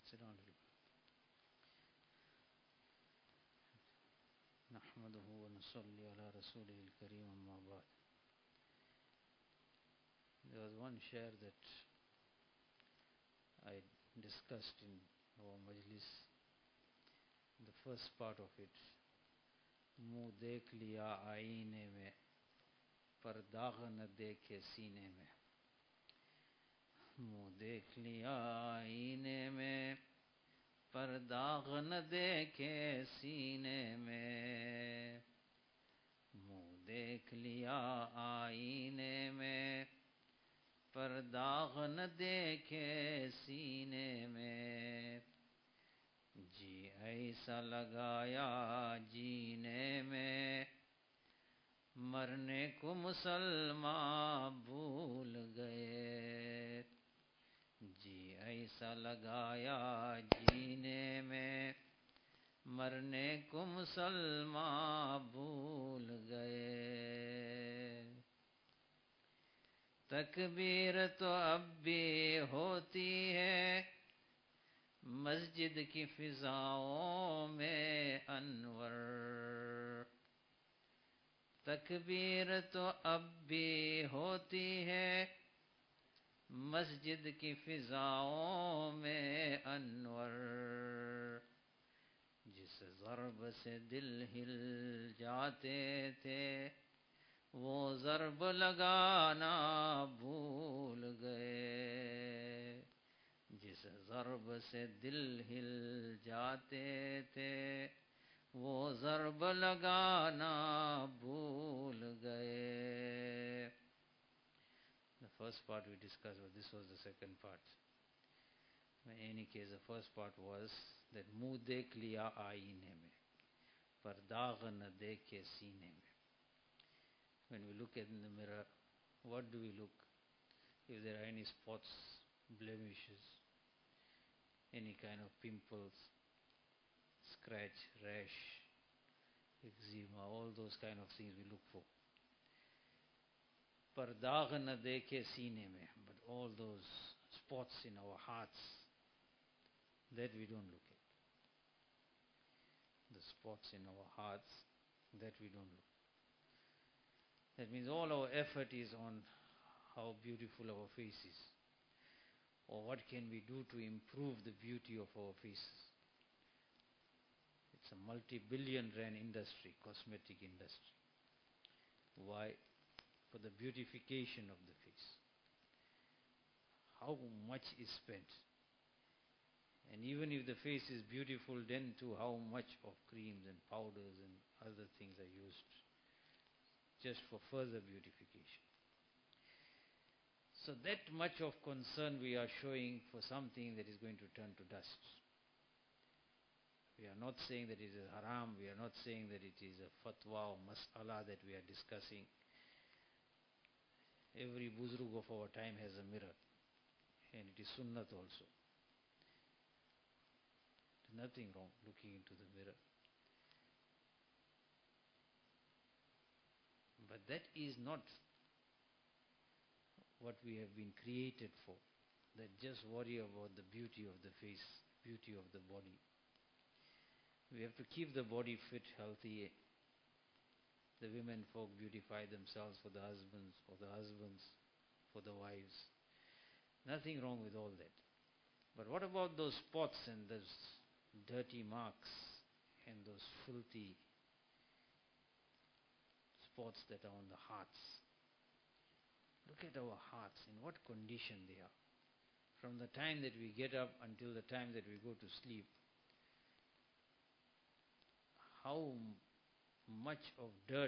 Sit down a little bit. نحمده ونصلي على رسوله الكريم أما بعد. There was one share that I discussed in our majlis. The first part of it, मुँह देख लिया आईने में पर दाग न देखे सीने में. मुँह देख लिया आईने में पर दाग न देखे सीने में. मुँह देख लिया आईने में पर दाग न देखे सीने में. जी ऐसा लगाया जीने में मरने को मुसलमान भूल गए. जी ऐसा लगाया जीने में मरने को मुसलमान भूल गए. तकबीर तो अब भी होती है मस्जिद की फिजाओं में अनवर. तकबीर तो अब भी होती है मस्जिद की फिजाओं में अनवर. जिस ज़रब से दिल हिल जाते थे वो ज़रब लगाना भूल गए. जिस ज़रब से दिल हिल जाते थे वो ज़रब लगाना भूल गए. The first part we discussed, but this was the second part. In any case, the first part was that मुँह देख लिया आईने में पर दाग न देखे सीने में. When we look in the mirror, what do we look? If there are any spots, blemishes, any kind of pimples, scratch, rash, eczema, all those kind of things we look for. पर दाग न देखे सीने में, but all those spots in our hearts, that we don't look at. The spots in our hearts, that we don't look. That means all our effort is on how beautiful our face is, or what can we do to improve the beauty of our faces. It's a multi-billion rand industry, cosmetic industry. Why? For the beautification of the face. How much is spent? And even if the face is beautiful, then too how much of creams and powders and other things are used just for further beautification. So that much of concern we are showing for something that is going to turn to dust. We are not saying that it is haram, we are not saying that it is a fatwa or mas'ala that we are discussing. Every buzrug of our time has a mirror, and it is sunnat also. There's nothing wrong looking into the mirror. But that is not what we have been created for. That just worry about the beauty of the face, beauty of the body. We have to keep the body fit, healthy. The women folk beautify themselves for the husbands, for the wives. Nothing wrong with all that. But what about those spots and those dirty marks and those filthy spots that are on the hearts? Look at our hearts, in what condition they are. From the time that we get up until the time that we go to sleep, how much of dirt